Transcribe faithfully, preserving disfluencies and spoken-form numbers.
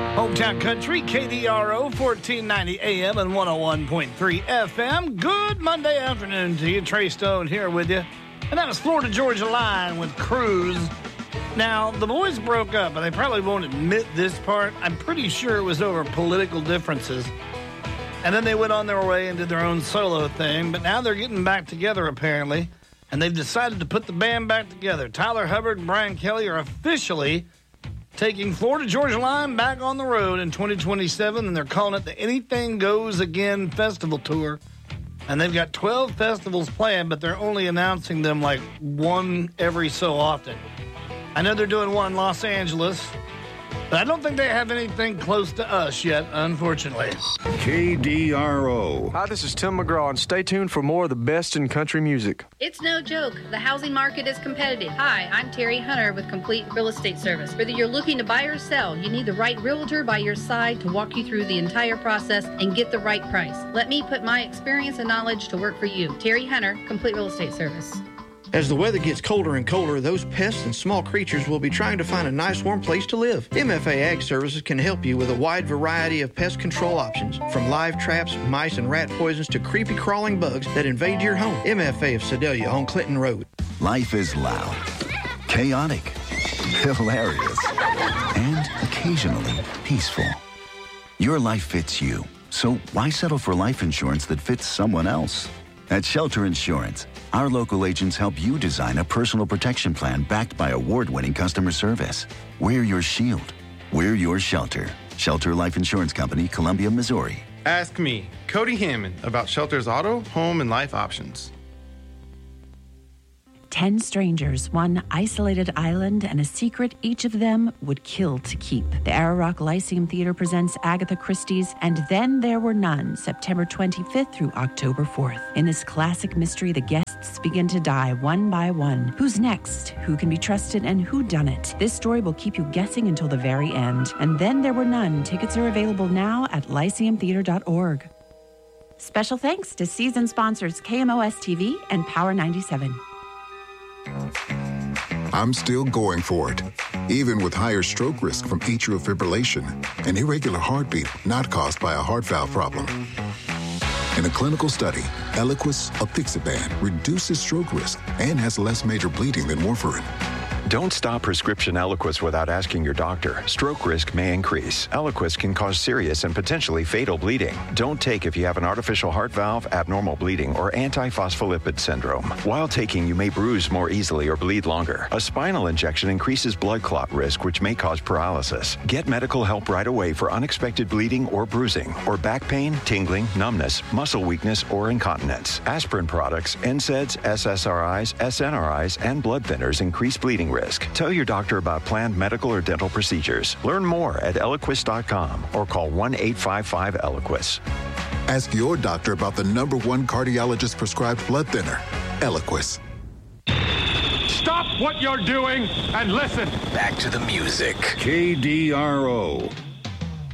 Hometown Country, K D R O, fourteen ninety A M and one oh one point three F M. Good Monday afternoon to you. Trey Stone here with you. And that was Florida Georgia Line with Cruz. Now, the boys broke up, and they probably won't admit this part. I'm pretty sure it was over political differences. And then they went on their way and did their own solo thing. But now they're getting back together, apparently. And they've decided to put the band back together. Tyler Hubbard and Brian Kelly are officially taking Florida Georgia Line back on the road in twenty twenty-seven, and they're calling it the Anything Goes Again Festival Tour. And they've got twelve festivals planned, but they're only announcing them like one every so often. I know they're doing one in Los Angeles, but I don't think they have anything close to us yet, unfortunately. K D R O. Hi, this is Tim McGraw, and stay tuned for more of the best in country music. It's no joke. The housing market is competitive. Hi, I'm Terry Hunter with Complete Real Estate Service. Whether you're looking to buy or sell, you need the right realtor by your side to walk you through the entire process and get the right price. Let me put my experience and knowledge to work for you. Terry Hunter, Complete Real Estate Service. As the weather gets colder and colder, those pests and small creatures will be trying to find a nice warm place to live. M F A Ag Services can help you with a wide variety of pest control options, from live traps, mice and rat poisons to creepy crawling bugs that invade your home. M F A of Sedalia on Clinton Road. Life is loud, chaotic, hilarious, and occasionally peaceful. Your life fits you, so why settle for life insurance that fits someone else? At Shelter Insurance, our local agents help you design a personal protection plan backed by award-winning customer service. We're your shield. We're your shelter. Shelter Life Insurance Company, Columbia, Missouri. Ask me, Cody Hammond, about Shelter's auto, home, and life options. Ten strangers, one isolated island, and a secret each of them would kill to keep. The Ararock Lyceum Theater presents Agatha Christie's And Then There Were None, September twenty-fifth through October fourth. In this classic mystery, the guests begin to die one by one. Who's next? Who can be trusted? And who done it? This story will keep you guessing until the very end. And Then There Were None. Tickets are available now at lyceum theater dot org. Special thanks to season sponsors K M O S T V and Power ninety-seven. I'm still going for it, even with higher stroke risk from atrial fibrillation, an irregular heartbeat not caused by a heart valve problem. In a clinical study, Eliquis apixaban reduces stroke risk and has less major bleeding than warfarin. Don't stop prescription Eliquis without asking your doctor. Stroke risk may increase. Eliquis can cause serious and potentially fatal bleeding. Don't take if you have an artificial heart valve, abnormal bleeding, or antiphospholipid syndrome. While taking, you may bruise more easily or bleed longer. A spinal injection increases blood clot risk, which may cause paralysis. Get medical help right away for unexpected bleeding or bruising, or back pain, tingling, numbness, muscle weakness, or incontinence. Aspirin products, N SAIDs, S S R Is, S N R Is, and blood thinners increase bleeding risk. Tell your doctor about planned medical or dental procedures. Learn more at Eliquis dot com or call one eight five five Eliquis. Ask your doctor about the number one cardiologist prescribed blood thinner, Eliquis. Stop what you're doing and listen. Back to the music. K D R O.